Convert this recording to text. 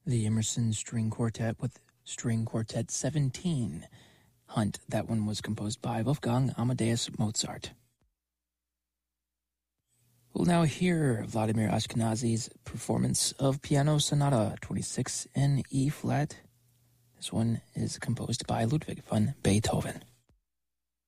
The Emerson String Quartet with String Quartet 17, Hunt. That one was composed by Wolfgang Amadeus Mozart. We'll now hear Vladimir Ashkenazy's performance of Piano Sonata 26 in E-flat. This one is composed by Ludwig van Beethoven.